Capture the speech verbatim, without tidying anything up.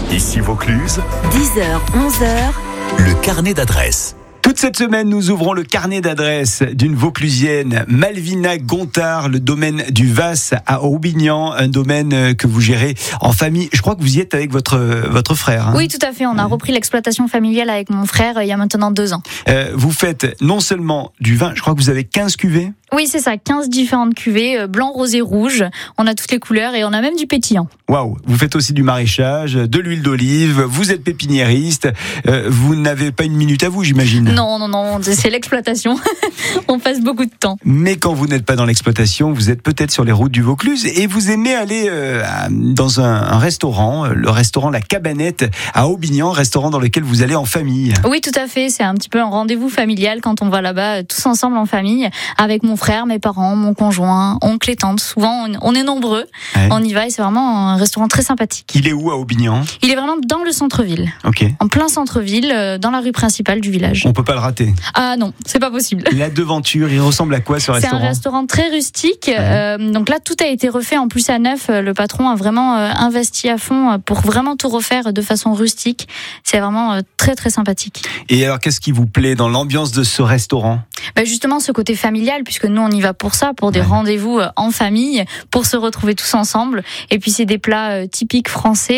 Ici Vaucluse, dix heures, onze heures, le carnet d'adresses. Toute cette semaine, nous ouvrons le carnet d'adresses d'une Vauclusienne, Malvina Gontard, le domaine du Vas à Aubignan, un domaine que vous gérez en famille. Je crois que vous y êtes avec votre, votre frère. Hein. Oui, tout à fait. On a repris l'exploitation familiale avec mon frère il y a maintenant deux ans. Euh, vous faites non seulement du vin, je crois que vous avez quinze cuvées. Oui, c'est ça, quinze différentes cuvées, blanc, rosé, rouge. On a toutes les couleurs et on a même du pétillant. Waouh, vous faites aussi du maraîchage, de l'huile d'olive, vous êtes pépiniériste. Euh, vous n'avez pas une minute à vous, j'imagine. Non, non, non, c'est l'exploitation. On passe beaucoup de temps. Mais quand vous n'êtes pas dans l'exploitation, vous êtes peut-être sur les routes du Vaucluse et vous aimez aller euh, dans un, un restaurant, le restaurant La Cabanette à Aubignan, restaurant dans lequel vous allez en famille. Oui, tout à fait. C'est un petit peu un rendez-vous familial quand on va là-bas tous ensemble en famille avec mon frère, mes parents, mon conjoint, oncle et tante. Souvent, on est nombreux. Ouais. On y va et c'est vraiment un restaurant très sympathique. Il est où à Aubignan ? Il est vraiment dans le centre-ville. Ok. En plein centre-ville, dans la rue principale du village. On peut pas le rater. Ah non, c'est pas possible. La devanture, il ressemble à quoi ce restaurant ? C'est un restaurant très rustique. Ouais. Euh, donc là, tout a été refait en plus à neuf. Le patron a vraiment euh, investi à fond pour vraiment tout refaire de façon rustique. C'est vraiment euh, très très sympathique. Et alors, qu'est-ce qui vous plaît dans l'ambiance de ce restaurant ? Bah justement, ce côté familial, puisque nous on y va pour ça, pour des ouais. rendez-vous en famille, pour se retrouver tous ensemble. Et puis c'est des plats typiques français.